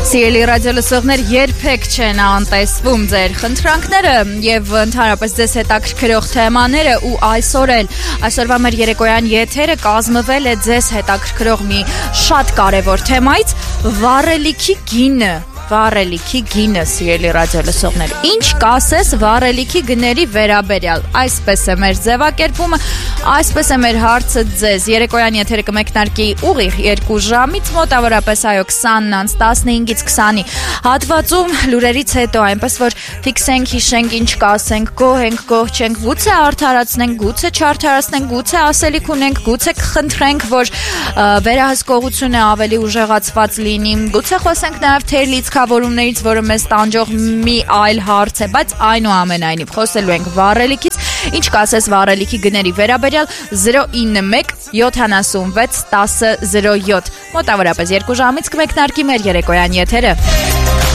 Սիրելի ռադիոլսողներ, երբեք չեն անտեսվում ձեր խնդրանքները եւ ընդհանրապես ձեզ հետաքրքրող թեմաները ու այսօրվա մեր երեկոյան եթերը կազմվել է ձեզ հետաքրքրող մի շատ կարևոր թեմայից՝ վառելիքի գինը, սիրելի ռադիոլսողներ։ Ինչ կասես վառելիքի գների վերաբերյալ։ Այսպես է մեր ձևակերպումը, այսպես է մեր հարցը ձեզ։ Երեկոյան եթերը կմեկնարկի ուղիղ 2 ժամից, մոտավորապես 20:15-ից 20-ի հատվածում լուրերից հետո, այնպես որ ֆիքսենք, հիշենք, ինչ կասենք, գոհենք, գոհ չենք, գուցե արդարացնենք, գուցե չարդարացնենք, գուցե ասելիք ունենք, գուցե կխնդրենք, որ վերահսկողությունը ավելի ուժեղացված լինի, գուցե խոսենք նաև թեր լիցքավորումներից, որը մեզ տանջող մի այլ հարց է, բայց այնուամենայնիվ խոսելու ենք վառելիքից։ Ինչ կասես վառելիքի գների վերաբերյալ 091 76 10 07 մոտավորապես 2 ժամից կմեկնարկի մեր երեկոյան եթերը։